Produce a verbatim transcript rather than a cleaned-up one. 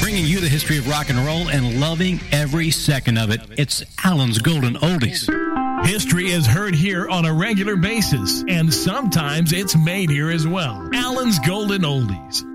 bringing you the history of rock and roll and loving every second of it. It's Alan's Golden Oldies. History is heard here on a regular basis, and sometimes it's made here as well. Alan's Golden Oldies.